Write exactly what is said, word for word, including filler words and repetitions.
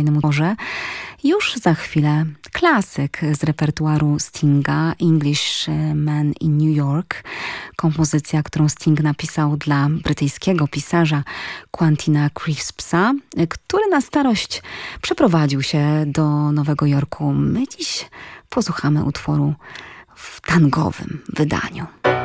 kolejnym utworze. Już za chwilę klasyk z repertuaru Stinga, Englishman in New York. Kompozycja, którą Sting napisał dla brytyjskiego pisarza Quentina Crispsa, który na starość przeprowadził się do Nowego Jorku. My dziś posłuchamy utworu w tangowym wydaniu.